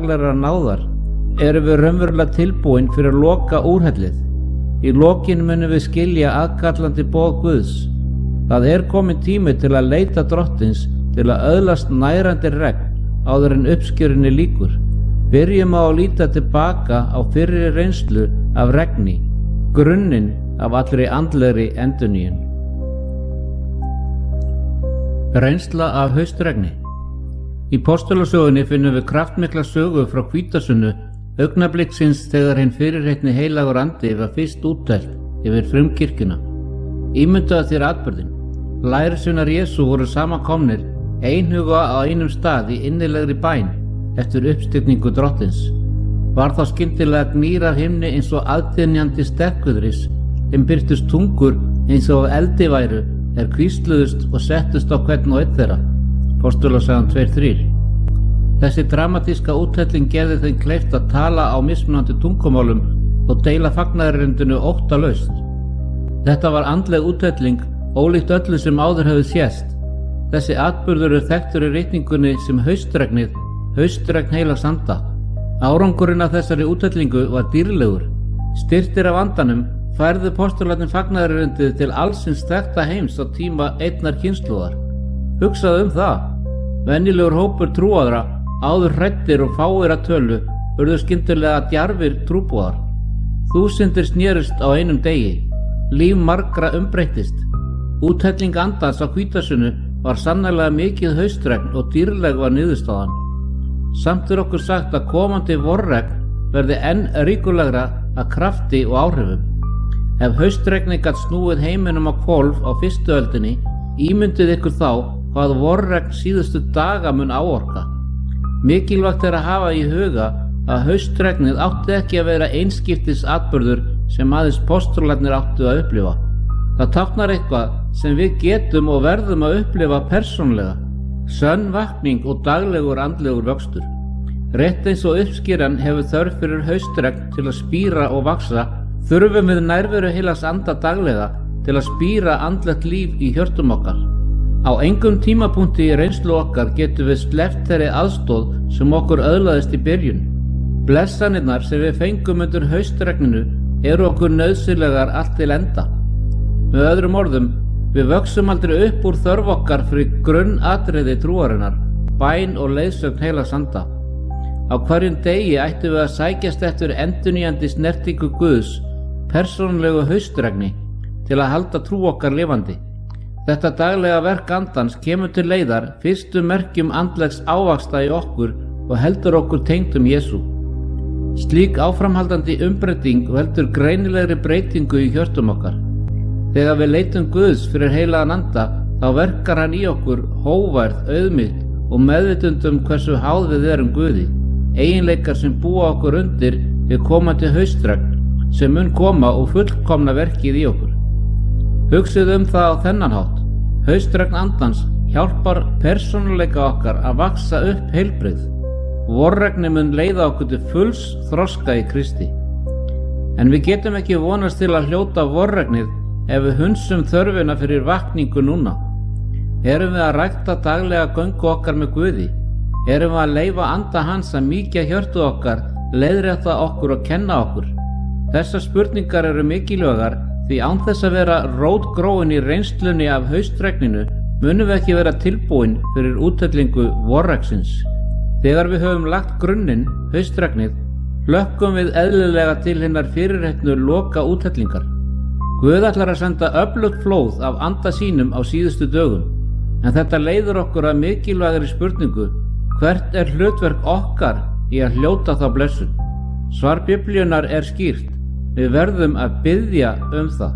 daglegra náðar erum við raunverulega tilbúin fyrir að loka úrhellið. Í lokin munum við skilja aðkallandi boð Guðs. Það kominn tími til að leita drottins, til að öðlast nærandi regn áður en uppskjörinni lýkur. Byrjum á að líta tilbaka á fyrri reynslu af regni, grunninn af allri andlegri endurnýjun. Reynsla af haustregni. Í postulasögunni finnum við kraftmikla sögu frá Hvítasunnu, augnabliksins þegar hinn fyrirheitni heilagur andi var fyrst úttelt yfir frumkirkjuna. Ímyndaðu þér atburðinn. Lærisveinar Jesú voru samankomnir einhuga á einum stað í innilegri bæn eftir uppstigningu drottins. Var þá skyndilega gnýr af himni eins og aðdynjandi sterkviðris, þeim birtust tungur eins og eldi væru hvísluðust og settust á hvern og einn þeirra. Postulasagan 2:3. Þessi dramatíska úthelling gerði þeim kleift að tala á mismunandi tungumálum og deila fagnaðarerindinu óttalaust. Þetta var andleg úthelling ólíkt öllu sem áður hefði sést. Þessi atburður þekktur í ritningunni sem haustregnið, haustregn heilags anda. Árangurinn af þessari úthellingu var dýrlegur. Styrktir af andanum færðu postularnir fagnaðarerindið til allsins þekkta heims á tíma einnar kynslóðar. Hugsaðu það. Venjulegur hópur trúaðra, áður hræddir og fáir að tölu, urðu skyndilega djarfir trúboðar. Þúsundir snerust á einum degi. Líf margra umbreyttist. Úthelling andans á Hvítasunnu var sannarlega mikið haustregn og dýrleg var niðurstaðan. Samt okkur sagt að komandi vorregn verði enn ríkulegra að krafti og áhrifum. Ef haustregni gat snúið heiminum á hvolf á fyrstu öldinni, ímyndið ykkur þá hvað vorregn síðustu daga mun áorka. Mikilvægt að hafa í huga að haustregnið átti ekki að vera einskiptis atburður sem aðeins postularnir áttu að upplifa. Það táknar eitthvað sem við getum og verðum að upplifa persónlega, sönn vakning og daglegur andlegur vöxtur. Rétt eins og uppskýran hefur þörf fyrir haustregn til að spíra og vaxa, þurfum við nærveru heilags anda daglega til að spíra andlegt líf í hjörtum okkar. Á engum tímapunkti í reynslu okkar getum við sleppt þeirri aðstoð sem okkur öðlaðist í byrjun. Blessanirnar sem við fengum undir haustregninu eru okkur nauðsynlegar allt til enda. Með öðrum orðum, við vöxum aldrei upp úr þörf okkar fyrir grunnatriði trúarinnar, bæn og leiðsögn heilags anda. Á hverjum degi ættum við að sækjast eftir endurnýjandi snertingu Guðs, persónulegu haustregni, til að halda trú okkar lifandi. Þetta daglega verk andans kemur til leiðar fyrstu merkjum andlegs ávaxta í okkur og heldur okkur tengdum Jesú. Slík áframhaldandi umbreyting veldur greinilegri breytingu í hjörtum okkar. Þegar við leitum Guðs fyrir heilagan anda, þá verkar hann í okkur hógværð, auðmýkt og meðvitund hversu háð við erum Guði, eiginleikar sem búa okkur undir við komandi haustregn sem mun koma og fullkomna verkið í okkur. Hugsið það á þennan hátt. Haustregn andans hjálpar persónuleika okkar að vaxa upp heilbrigð. Vorregni mun leiða okkur til fulls þroska í Kristi. En við getum ekki vonast til að hljóta vorregnið ef við hunsum þörfina fyrir vakningu núna. Erum við að rækta daglega göngu okkar með Guði? Erum við að leyfa anda hans að mýkja hjörtu okkar, leiðrétta okkur og kenna okkur? Þessar spurningar eru mikilvægar því án þess að vera rótgróin í reynslunni af haustregninu munum við ekki vera tilbúin fyrir úthellingu vorregsins. Þegar við höfum lagt grunninn, haustregnið, hlökkum við eðlilega til hinnar fyrirheitnu loka úthellingar. Guð ætlar að senda öflugt flóð af anda sínum á síðustu dögum, en þetta leiðir okkur að mikilvægri spurningu: hvert er hlutverk okkar í að hljóta þá blessun? Svar Biblíunnar er skýrt: við verðum að biðja það.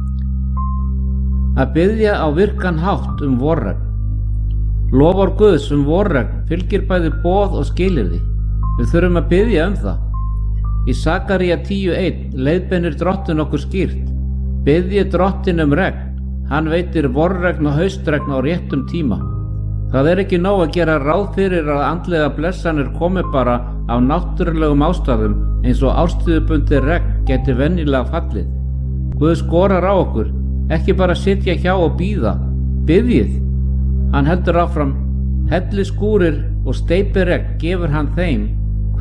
Að biðja á virkan hátt vorregn. Lofar Guðs vorregn fylgir bæði boð og skilyrði. Við þurfum að biðja það. Í Sakaría 10:1 leiðbeinir Drottinn okkur skýrt: biðji Drottinn regn, hann veitir vorregn og haustregn á réttum tíma. Það er ekki nóg að gera ráð fyrir að andlega blessanir komi bara af náttúrulegum ástæðum eins og árstíðubundið regn geti venjulega fallið. Guð skorar á okkur, ekki bara sitja hjá og bíða, biðjið. Hann heldur áfram: helli skúrir og steypiregn gefur hann þeim